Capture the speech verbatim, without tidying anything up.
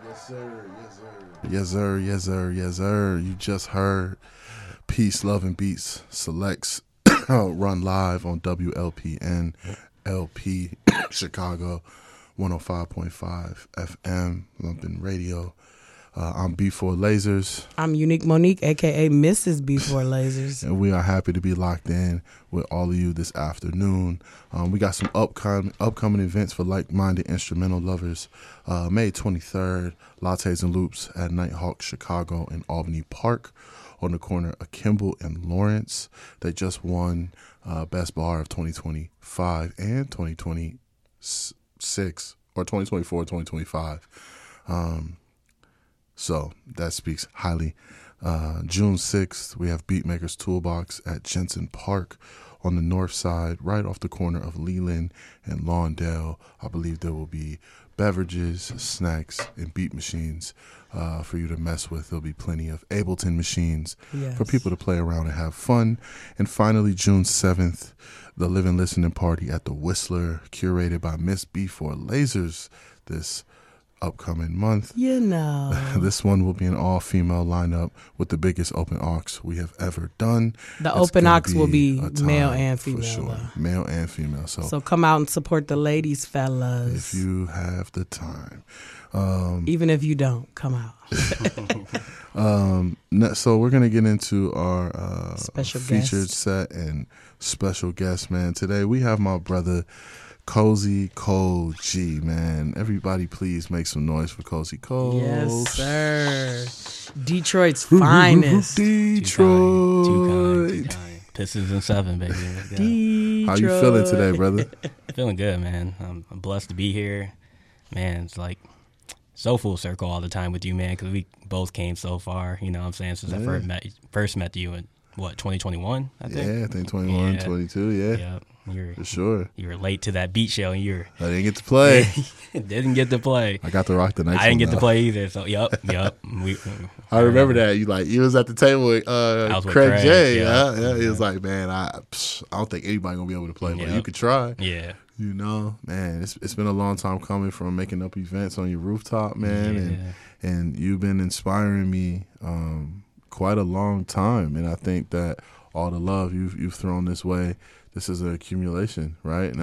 Yes, sir. Yes, sir. Yes, sir. Yes, sir. Yes, sir. You just heard Peace, Love, and Beats Selects run live on W L P N L P Chicago one oh five point five F M, Lumpin' Radio. Uh, I'm B four Lasers. I'm Unique Monique, a k a. Missus B four Lasers. And we are happy to be locked in with all of you this afternoon. Um, we got some upcoming upcoming events for like-minded instrumental lovers. Uh, May twenty-third, Lattes and Loops at Nighthawk Chicago in Albany Park on the corner of Kimball and Lawrence. They just won uh, Best Bar of twenty twenty-five and twenty twenty-six, or twenty twenty-four, twenty twenty-five. Um, So that speaks highly. Uh, June sixth, we have Beatmakers Toolbox at Jensen Park on the north side, right off the corner of Leland and Lawndale. I believe there will be beverages, snacks, and beat machines uh, for you to mess with. There'll be plenty of Ableton machines Yes. for people to play around and have fun. And finally, June seventh, the Live and Listening Party at the Whistler, curated by Miss B four Lasers this upcoming month. You know. This one will be an all-female lineup with the biggest open aux we have ever done. The It's open gonna aux will be a time male and for female, sure. though. Male and female. So, So come out and support the ladies, fellas. if you have the time. Um, Even if you don't, come out. um, ne- so we're going to get into our uh, Special featured guest. set and special guest, man. Today we have my brother, Cozy Cole G, man. Everybody please make some noise for Cozy Cole. Yes, sir. Detroit's finest. Detroit. Too kind, too kind, too kind. Pistons and seven, baby. Let's go. Detroit. How you feeling today, brother? Feeling good, man. I'm, I'm blessed to be here. Man, it's like so full circle all the time with you, man, because we both came so far, you know what I'm saying, since Yeah. I first met, first met you in, what, twenty twenty-one, I think? Yeah, I think twenty-one, Yeah. twenty-two, yeah. Yeah. You're, For sure. you were late to that beat show, and you I didn't get to play. didn't get to play. I got to rock the next I didn't one, get to though. play either, so, yup, yup. We, I remember that. You like you was at the table with I uh, was with Craig, Craig, J. yeah. Yeah, yeah. He Yeah. was like, man, I psh, I don't think anybody gonna be able to play, but Yeah. you could try. Yeah. You know, man, it's it's been a long time coming from making up events on your rooftop, man, and Yeah. and you've been inspiring me um, quite a long time, and I think that all the love you've you've thrown this way, this is an accumulation, right? And